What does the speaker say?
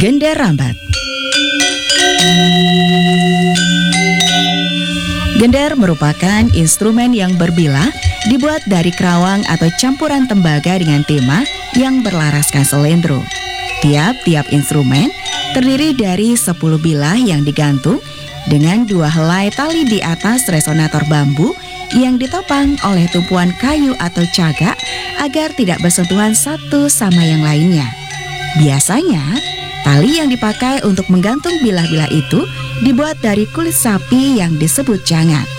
Gender rambat. Gender merupakan instrumen yang berbilah dibuat dari kerawang atau campuran tembaga dengan tema yang berlaraskan selendro. Tiap-tiap instrumen terdiri dari 10 bilah yang digantung dengan 2 helai tali di atas resonator bambu yang ditopang oleh tumpuan kayu atau cagak agar tidak bersentuhan satu sama yang lainnya. Biasanya, tali yang dipakai untuk menggantung bilah-bilah itu dibuat dari kulit sapi yang disebut jangat.